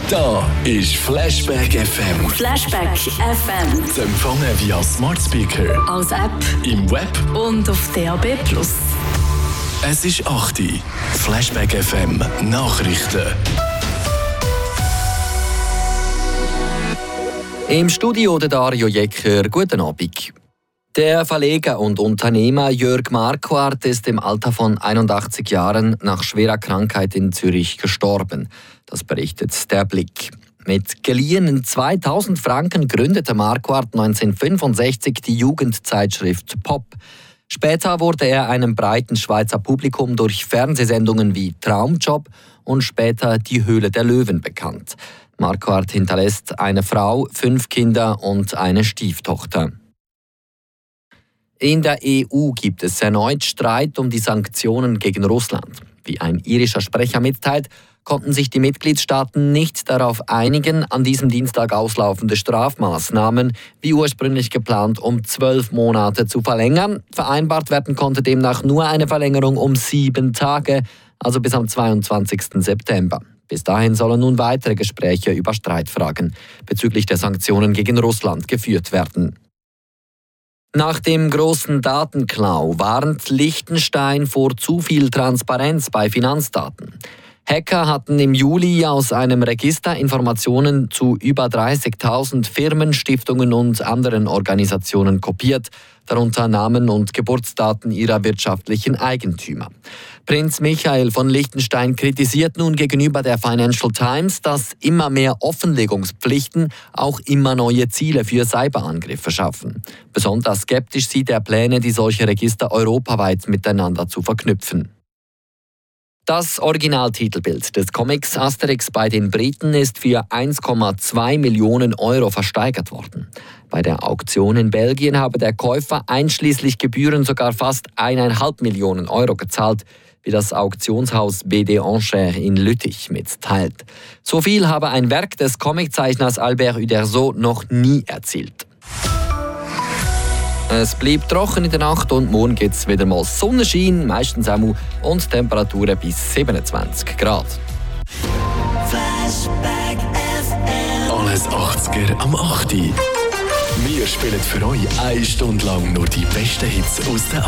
Da ist Flashback FM. Flashback FM. Zu empfangen via Smart Speaker, Als App im Web. und auf DAB+. Es ist 8 Uhr. Flashback FM Nachrichten. Im Studio der Dario Jecker. Guten Abend. Der Verleger und Unternehmer Jörg Marquardt ist im Alter von 81 Jahren nach schwerer Krankheit in Zürich gestorben. Das berichtet der Blick. Mit geliehenen 2000 Franken gründete Marquardt 1965 die Jugendzeitschrift Pop. Später wurde er einem breiten Schweizer Publikum durch Fernsehsendungen wie Traumjob und später Die Höhle der Löwen bekannt. Marquardt hinterlässt eine Frau, 5 Kinder und eine Stieftochter. In der EU gibt es erneut Streit um die Sanktionen gegen Russland. Wie ein irischer Sprecher mitteilt, konnten sich die Mitgliedstaaten nicht darauf einigen, an diesem Dienstag auslaufende Strafmaßnahmen, wie ursprünglich geplant, um 12 Monate zu verlängern. Vereinbart werden konnte demnach nur eine Verlängerung um 7 Tage, also bis am 22. September. Bis dahin sollen nun weitere Gespräche über Streitfragen bezüglich der Sanktionen gegen Russland geführt werden. Nach dem großen Datenklau warnt Liechtenstein vor zu viel Transparenz bei Finanzdaten. Hacker hatten im Juli aus einem Register Informationen zu über 30.000 Firmen, Stiftungen und anderen Organisationen kopiert, darunter Namen und Geburtsdaten ihrer wirtschaftlichen Eigentümer. Prinz Michael von Liechtenstein kritisiert nun gegenüber der Financial Times, dass immer mehr Offenlegungspflichten auch immer neue Ziele für Cyberangriffe schaffen. Besonders skeptisch sieht er Pläne, die solche Register europaweit miteinander zu verknüpfen. Das Originaltitelbild des Comics Asterix bei den Briten ist für 1,2 Millionen Euro versteigert worden. Bei der Auktion in Belgien habe der Käufer einschließlich Gebühren sogar fast 1,5 Millionen Euro gezahlt, wie das Auktionshaus BD Enchères in Lüttich mitteilt. So viel habe ein Werk des Comiczeichners Albert Uderzo noch nie erzielt. Es bleibt trocken in der Nacht und morgen gibt es wieder mal Sonnenschein, meistens auch und Temperaturen bis 27 Grad. Flashback FM. Alles 80er am 8 Uhr. Wir spielen für euch 1 Stunde lang nur die besten Hits aus den